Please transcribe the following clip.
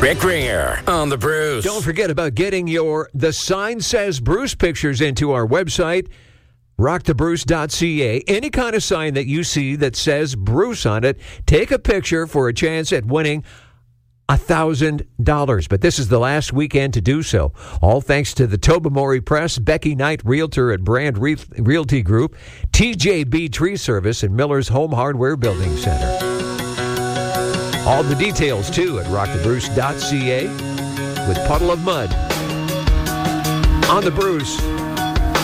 Rick Ringer on The Bruce. Don't forget about getting your The Sign Says Bruce pictures into our website, rockthebruce.ca. Any kind of sign that you see that says Bruce on it, take a picture for a chance at winning $1,000. But this is the last weekend to do so. All thanks to the Tobermory Press, Becky Knight, Realtor at Brand Realty Group, TJB Tree Service, and Miller's Home Hardware Building Center. All the details, too, at rockthebruce.ca with Puddle of Mud. On The Bruce.